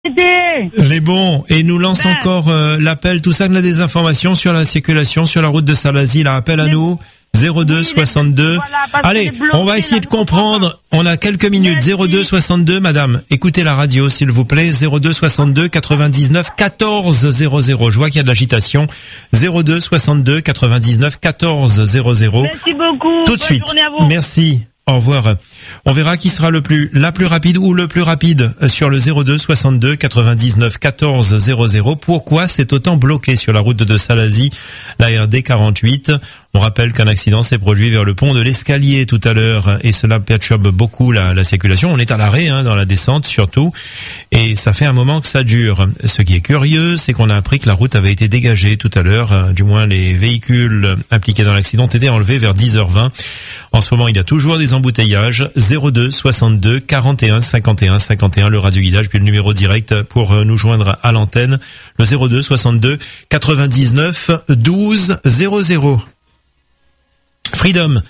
Les bons, et nous lance encore l'appel, tout ça de la désinformation sur la circulation sur la route de Salazie. Là, appel à nous, 02 62. Allez, on va essayer de comprendre. On a quelques minutes. 02 62, madame. Écoutez la radio, s'il vous plaît. 02 62 99 14 00. Je vois qu'il y a de l'agitation. 02 62 99 14 00. Merci beaucoup. Tout de suite. Bonne journée à vous. Merci. Au revoir. On verra qui sera la plus rapide ou le plus rapide sur le 02 62 99 14 00. Pourquoi c'est autant bloqué sur la route de Salazie, la RD 48? On rappelle qu'un accident s'est produit vers le pont de l'Escalier tout à l'heure et cela perturbe beaucoup la circulation. On est à l'arrêt dans la descente surtout et ça fait un moment que ça dure. Ce qui est curieux, c'est qu'on a appris que la route avait été dégagée tout à l'heure. Du moins, les véhicules impliqués dans l'accident ont été enlevés vers 10h20. En ce moment, il y a toujours des embouteillages. 02 62 41 51 51, le radio-guidage, puis le numéro direct pour nous joindre à l'antenne, le 02 62 99 12 00. Freedom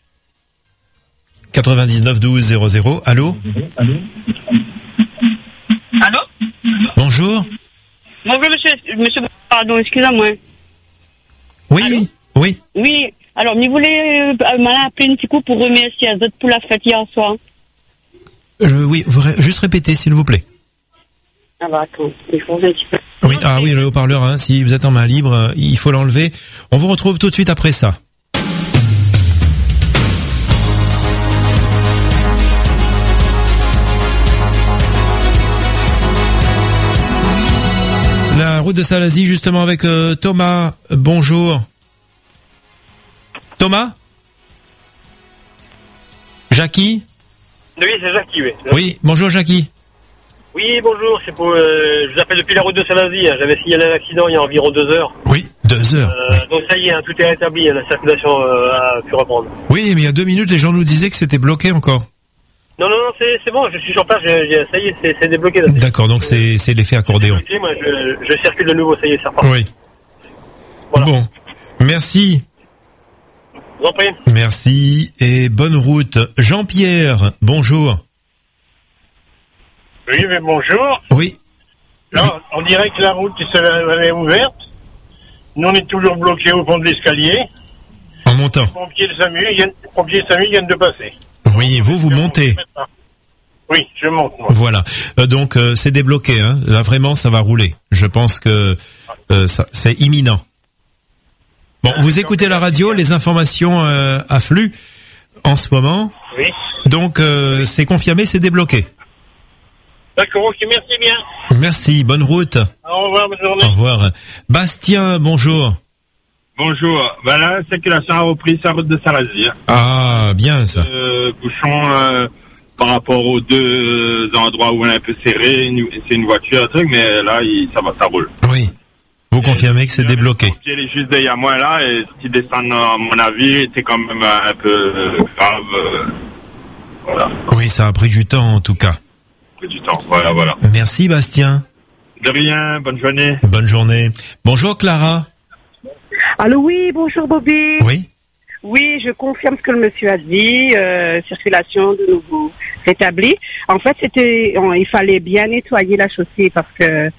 99 12 00. Allô? Allô? Bonjour. Bonjour monsieur, pardon, excusez-moi. Oui, allô? oui. Oui, alors, vous voulez m'appeler un petit coup pour remercier Azot pour la fête hier soir? Oui, juste répéter s'il vous plaît. Ah bah attends, il faut un petit peu. Oui, oui, le haut-parleur, si vous êtes en main libre, il faut l'enlever. On vous retrouve tout de suite après ça. La route de Salazie, justement, avec Thomas. Bonjour. Thomas? Jackie? Oui, c'est Jackie, oui. Oui, bonjour Jackie. Oui, bonjour, c'est pour... je vous appelle depuis la route de Salazie. J'avais signalé un accident il y a environ 2 heures. Oui, 2 heures. Donc ça y est, tout est rétabli, la circulation a pu reprendre. Oui, mais il y a 2 minutes, les gens nous disaient que c'était bloqué encore. Non, c'est bon, je suis sur place, ça y est, c'est débloqué. Là. D'accord, donc c'est l'effet accordéon. Moi, je circule de nouveau, ça y est, ça repart. Oui. Voilà. Bon, merci. Je vous en prie. Merci et bonne route. Jean-Pierre, bonjour. Oui, mais bonjour. Oui. Là, on dirait que la route est ouverte. Nous, on est toujours bloqués au fond de l'escalier. En montant. Les pompiers SAMU viennent de passer. Oui, vous montez. Oui, je monte, moi. Voilà. Donc, c'est débloqué, hein. Là, vraiment, ça va rouler. Je pense que c'est imminent. Bon, vous écoutez la radio, les informations affluent en ce moment. Oui. Donc, c'est confirmé, c'est débloqué. D'accord, ok, merci bien. Merci, bonne route. Au revoir, bonne journée. Au revoir. Bastien, bonjour. Bonjour. Ben là, la circulation a repris sa route de Salazie. Ah, bien ça. Bouchon par rapport aux 2 endroits où on est un peu serré, c'est une voiture, un truc, mais là, ça roule. Oui. Vous confirmez que c'est débloqué. Il est juste derrière moi là, et si descend, à mon avis, c'est quand même un peu grave. Voilà. Oui, ça a pris du temps en tout cas. Pris du temps, voilà. Merci Bastien. De rien, bonne journée. Bonne journée. Bonjour Clara. Allô, oui, bonjour Bobby. Oui. Oui, je confirme ce que le monsieur a dit, circulation de nouveau rétablie. En fait, il fallait bien nettoyer la chaussée parce que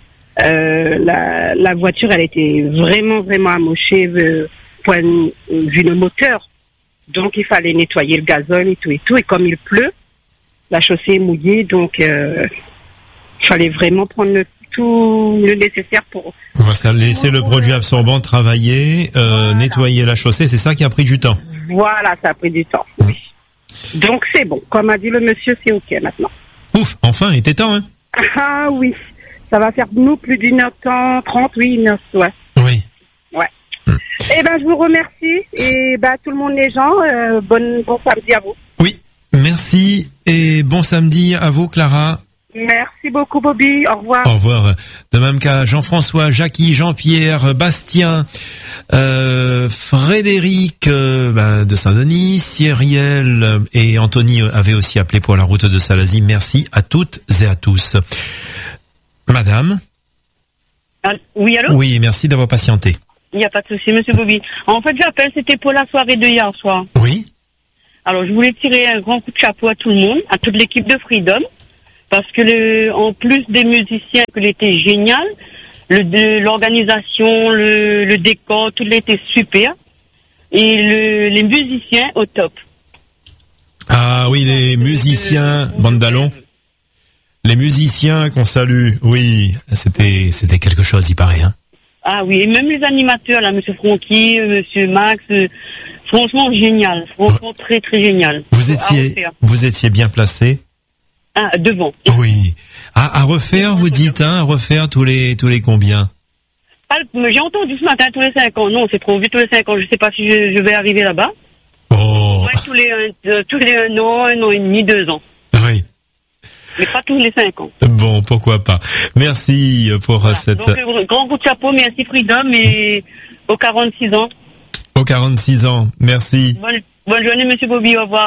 la voiture, elle était vraiment, vraiment amochée vu le moteur. Donc, il fallait nettoyer le gazole et tout. Et comme il pleut, la chaussée est mouillée. Donc, il fallait vraiment prendre tout le nécessaire pour... On va laisser le produit absorbant travailler, voilà. Nettoyer la chaussée. C'est ça qui a pris du temps. Voilà, ça a pris du temps. Oui. Donc, c'est bon. Comme a dit le monsieur, c'est OK maintenant. Ouf, enfin, il était temps, hein? Ah oui. Ça va faire nous plus d'1h30, oui, 1h, ouais. Oui. Ouais. Eh ben, je vous remercie. Et tout le monde, les gens, bon samedi à vous. Oui, merci. Et bon samedi à vous, Clara. Merci beaucoup, Bobby. Au revoir. Au revoir. De même qu'à Jean-François, Jackie, Jean-Pierre, Bastien, Frédéric de Saint-Denis, Cyrielle et Anthony avaient aussi appelé pour la route de Salazie. Merci à toutes et à tous. Madame? Oui, allô? Oui, merci d'avoir patienté. Il n'y a pas de souci, monsieur Bobby. En fait, j'appelle, c'était pour la soirée de hier soir. Oui. Alors, je voulais tirer un grand coup de chapeau à tout le monde, à toute l'équipe de Freedom. parce que en plus des musiciens, que l'été génial, l'organisation, le décor, tout était super, et les musiciens au top. Ah oui, les musiciens, bande ballon. Les musiciens qu'on salue, oui, c'était quelque chose, il paraît, hein. Ah oui, et même les animateurs, là, Monsieur Francky, Monsieur Max, franchement génial, franchement très très génial. Vous étiez bien placé. Ah, devant. Oui. À refaire, vous dites, hein, à refaire tous les combien? J'ai entendu ce matin tous les 5 ans. Non, c'est trop vite, tous les 5 ans. Je sais pas si je vais arriver là-bas. Oh. Ouais, tous les 1 an et demi, 2 ans. Oui. Mais pas tous les 5 ans. Bon, pourquoi pas. Merci pour cette... Donc, grand coup de chapeau, merci Freedom, et aux 46 ans. Aux 46 ans, merci. Bonne journée, Monsieur Bobby, au revoir.